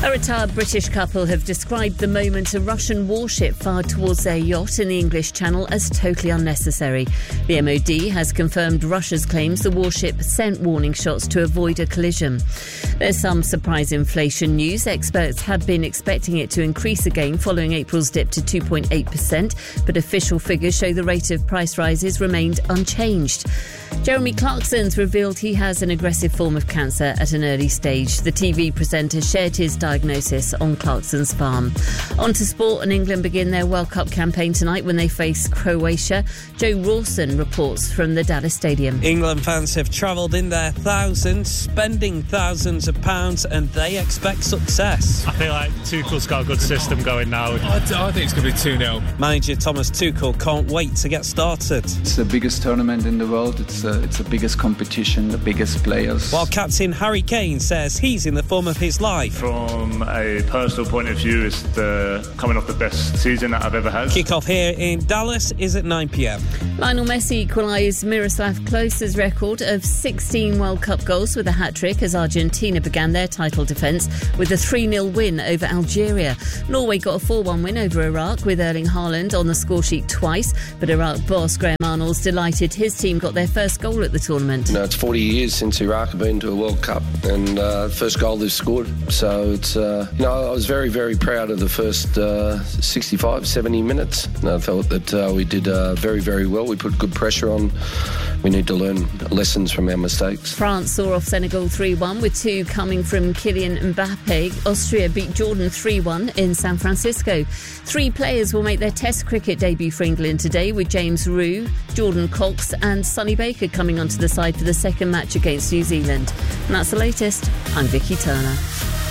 A retired British couple have described the moment a Russian warship fired towards their yacht in the English Channel as totally unnecessary. The MOD has confirmed Russia's claims the warship sent warning shots to avoid a collision. There's some surprise inflation news. Experts had been expecting it to increase again following April's dip to 2.8%, but official figures show the rate of price rises remained unchanged. Jeremy Clarkson's revealed he has an aggressive form of cancer at an early stage. The TV presenter shared his diagnosis on Clarkson's farm. On to sport, and England begin their World Cup campaign tonight when they face Croatia. Joe Rawson reports from the Dallas Stadium. England fans have travelled in their thousands, spending thousands of pounds, and they expect success. I feel like Tuchel's got a good system going now. I think it's going to be 2-0. Manager Thomas Tuchel can't wait to get started. It's the biggest tournament in the world. It's the biggest competition, the biggest players. While captain Harry Kane says he's in the form of his life. From a personal point of view, it's coming off the best season that I've ever had. Kick-off here in Dallas is at 9 p.m. Lionel Messi equalised Miroslav Klose's record of 16 World Cup goals with a hat-trick as Argentina began their title defence with a 3-0 win over Algeria. Norway got a 4-1 win over Iraq with Erling Haaland on the scoresheet twice, but Iraq boss Graham Arnold's delighted his team got their first goal at the tournament. It's 40 years since Iraq have been to a World Cup, and first goal they've scored. So it's, I was very, very proud of the first 65, 70 minutes. I felt that we did very, very well. We put good pressure on. We need to learn lessons from our mistakes. France saw off Senegal 3-1 with two coming from Kylian Mbappe. Austria beat Jordan 3-1 in San Francisco. 3 players will make their Test cricket debut for England today, with James Roux, Jordan Cox and Sonny Baker coming onto the side for the second match against New Zealand. And that's the latest. I'm Vicky Turner.